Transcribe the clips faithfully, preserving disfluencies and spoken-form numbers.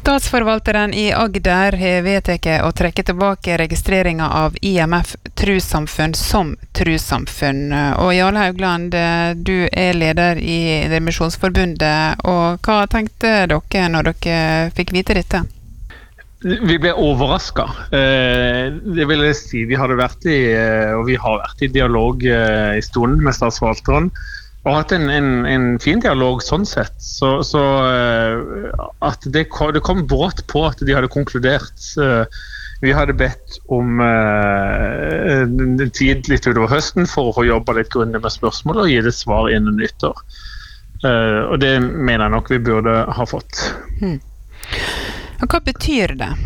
Statsforvalteren i Agder har vedtatt å trekke tilbake registreringen av I M F Trossamfunn som trossamfunn. Og Jarle Haugland, du er leder i Indremisjonsforbundet, og hva tenkte dere når dere fikk vite dette? Vi ble overrasket. Det vil jeg si, vi hadde vært i, og vi har vært i dialog i stunden med statsforvalteren, og hatt en, en, en fin dialog sånn sett, så, så at det kom, det kom brått på at de hadde konkludert. Vi hadde bedt om uh, en tid litt utover høsten for å få jobba litt grundig med spørsmål og gi det svar innen nyttår. Uh, og det mener jeg nok vi burde ha fått. Hmm. Og hva betyr det?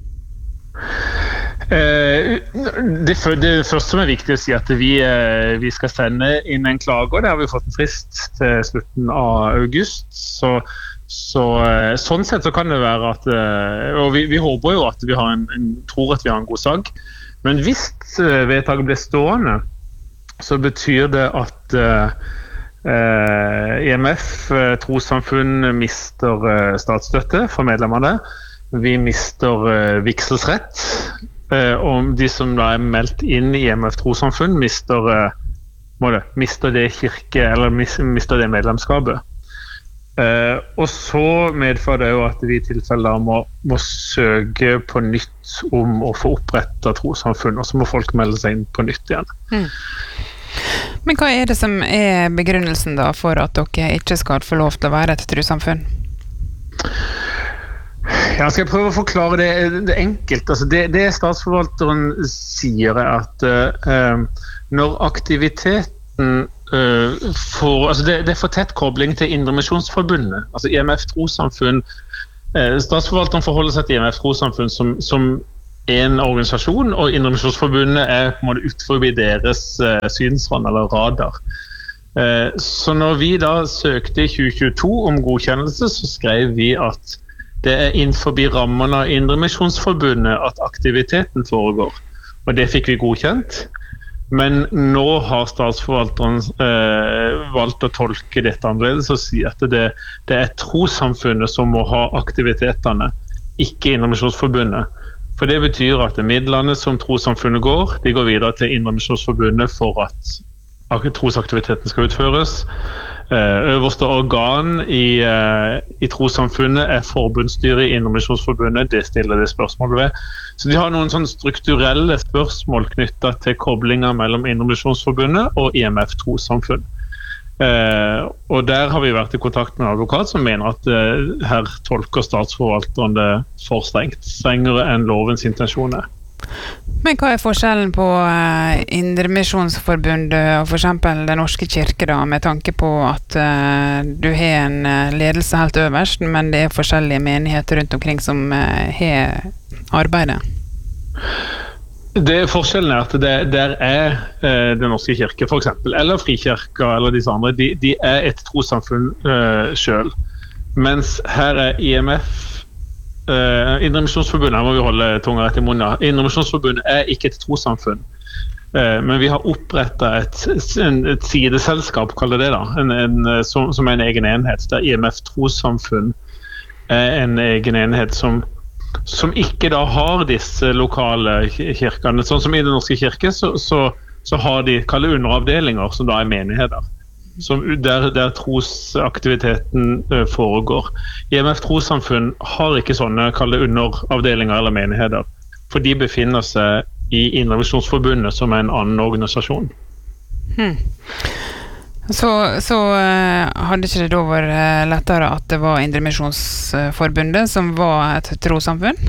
Eh, det, det første som er viktig å si at vi, eh, vi skal sende inn en klage, og det har vi fått en frist til slutten av august, så, så eh, sånn sett så kan det være at eh, og vi, vi håper jo at vi har en, en, tror at vi har en god sag, men hvis eh, vedtaket blir stående, så betyr det at eh, I M F eh, Trossamfunn mister eh, statsstøtte for medlemmene. Vi mister eh, vigselsrett. Uh, og de som da er meldt inn i I M F Trossamfunn mister, uh, det, mister det kirke eller mis, mister det medlemskapet. Uh, og så medfører det jo at vi i tilfelle må, må søke på nytt om å få opprettet trossamfunn, og så må folk melde seg inn på nytt igjen. Mm. Men hva er det som er begrunnelsen da for at dere ikke skal få lov til å være et trossamfunn? Ja, skal jeg prøve å forklare det, det enkelt. Altså det, det statsforvalteren sier er at uh, når aktiviteten uh, får, altså det, det er for tett kobling til Indremisjonsforbundet, altså I M F Trossamfunn, uh, statsforvalteren forholder seg til I M F Trossamfunn som, som en organisasjon, og Indremisjonsforbundet er på en måte utenfor deres uh, synsrand eller radar. Uh, så når vi da søkte i tjue tjueto om godkjennelse, så skrev vi at det er innenfor rammene av Indremisjonsforbundet at aktiviteten foregår, og det fikk vi godkjent. Men nå har statsforvalteren eh, valgt å tolke dette annerledes og si at det, det er trossamfunnet som må ha aktivitetene, ikke Indremisjonsforbundet. For det betyr at midlene som trossamfunnet går, de går videre til Indremisjonsforbundet for at trosaktiviteten skal utføres. Øverste organ i, i trossamfunnet er forbundsstyret i Indremisjonsforbundet, det stiller det spørsmålet ved. Så de har noen sånne strukturelle spørsmål knyttet til koblinger mellom Indremisjonsforbundet og I M F Trossamfunn. Eh, og der har vi vært i kontakt med en advokat som mener at eh, her tolker statsforvalteren det for strengt, strengere enn lovens intensjoner. Men hva er forskjellen på uh, Indremisjonsforbundet og for eksempel Den Norske Kirke da, med tanke på at uh, du har en uh, ledelse helt øverst, men det er forskjellige menigheter rundt omkring som uh, har arbeidet? Det forskjellen er at det der er uh, Den Norske Kirke for eksempel, eller Frikirka eller disse andre, de, de er et trossamfunn uh, selv, mens her er I M F Uh, Indremisjonsforbundet, her må vi holde tunga rett i munnen. Indremisjonsforbundet er ikke et trossamfunn, uh, men vi har opprettet et, en, et sideselskap, kaller det da, en, en, som, som er en egen enhet, der I M F Trossamfunn er en egen enhet som, som ikke da har disse lokale kirkene. Sånn som i Den Norske Kirke, så, så, så har de, kaller underavdelinger, som da er menigheter. Som der, der trosaktiviteten uh, foregår. I M F Trossamfunn har ikke sånne kalde underavdelinger eller menigheter, for de befinner seg i Indremisjonsforbundet som er en annen organisasjon. Hmm. Så, så uh, hadde ikke det da vært lettere at det var Indremisjonsforbundet som var et trossamfunn?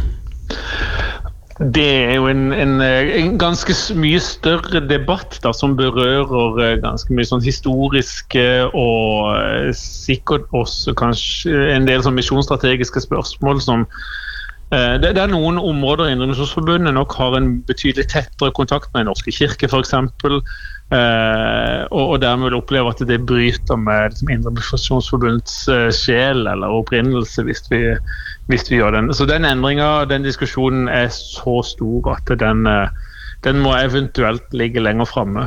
Det er jo en, en, en ganske mye større debatt da, som berører ganske mye sånn historiske og sikkert også kanskje en del sånn misjonsstrategiske spørsmål som eh, det, det er noen områder i Indremisjonsforbundet nok har en betydelig tettere kontakt med Den Norske Kirke for eksempel, eh, og, og dermed vil oppleve at det bryter med liksom, Indremisjonsforbundets eh, sjel eller opprinnelse hvis vi hvis vi gjør den. Så den endringen, den diskusjonen er så stor at den, den må eventuelt ligge lenger fremme.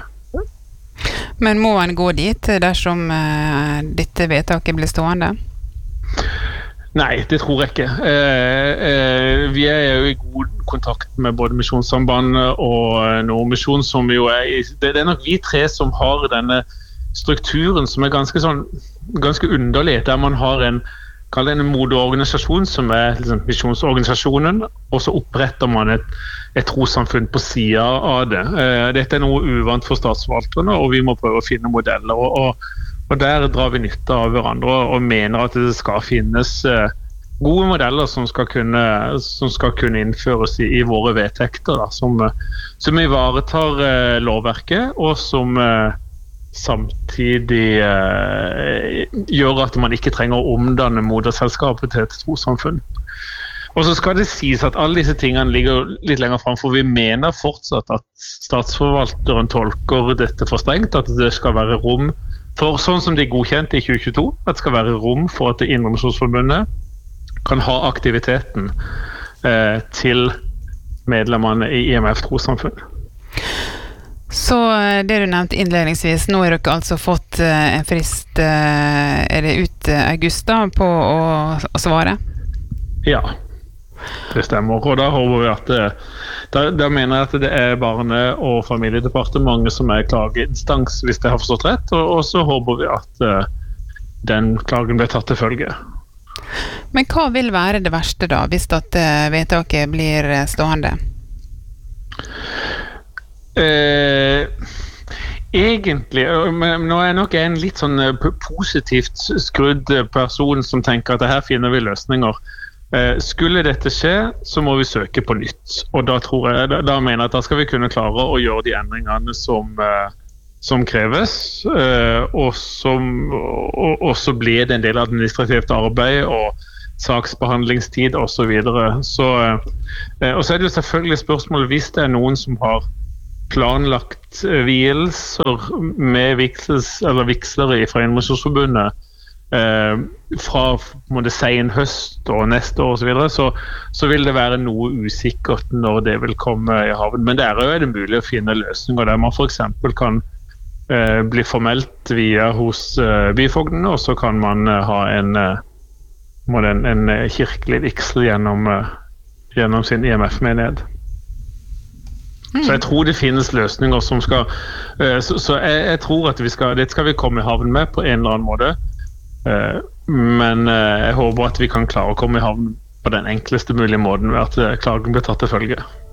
Men må en gå dit dersom uh, dette vedtaket blir stående? Nei, det tror jeg ikke. Eh, eh, vi er jo i god kontakt med både Misjonssambandet og Nordmisjon, som jo er i, det, det er nok vi tre som har denne strukturen som er ganske sånn, ganske underlig, der man har en, kall det en moderorganisasjon som er liksom, misjonsorganisasjonen, og så oppretter man et, et trossamfunn på siden av det. Eh, dette er noe uvant for statsforvalterne, og vi må prøve å finne modeller, og, og Og der drar vi nytte av hverandre og mener at det skal finnes gode modeller som skal kunne, som skal kunne innføres i, i våre vedtekter, da, som, som ivaretar eh, lovverket, og som eh, samtidig eh, gjør at man ikke trenger å omdanne moderselskapet til et trossamfunn. Og så skal det sies at alle disse tingene ligger litt lenger frem, for vi mener fortsatt at statsforvalteren tolker dette for strengt, at det skal være rom for, sånn som de godkjente i tjue tjueto, at det skal være rom for at Indremisjonsforbundet kan ha aktiviteten eh, til medlemmene i I M F trossamfunn. Så det du nevnte innledningsvis, nå har dere altså fått eh, en frist, eh, er det ut eh, august da, på å, å svare? Ja, det stemmer, og da håper vi at det, da, da mener jeg at det er Barne- og familiedepartementet som er klageinstans, hvis jeg har forstått rett, og, og så håper vi at uh, den klagen blir tatt til følge. Men hva vil være det verste da, hvis at uh, vedtaket blir stående? Eh, egentlig, men nå er jeg nok en litt sånn positivt skrudd person som tenker at her finner vi løsninger. Skulle dette skje, så må vi søke på nytt, og da, tror jeg, da, da mener jeg at da skal vi kunne klare å gjøre de endringene som, som kreves, og, som, og, og så blir det en del administrativt arbeid og saksbehandlingstid og så videre. Så, og så er det jo selvfølgelig spørsmålet hvis det er noen som har planlagt vielser med vigsels, eller vigslere fra Indremisjonsforbundet, Eh, fra måte, sen høst og neste år og så videre, så, så vil det være noe usikkert når det vil komme i havn. Men der er det mulig å finne løsninger der man for eksempel kan eh, bli formelt via hos eh, byfogdene, og så kan man eh, ha en, eh, en, en kirkelig vigsel gjennom, eh, gjennom sin I M F-menighet. Mm. Så jeg tror det finnes løsninger som skal eh, så, så jeg, jeg tror at vi skal, det skal vi komme i havn med på en eller annen måte. Uh, men uh, jeg håper at vi kan klare å komme i havn på den enkleste mulige måten ved at uh, klagen blir tatt til følge.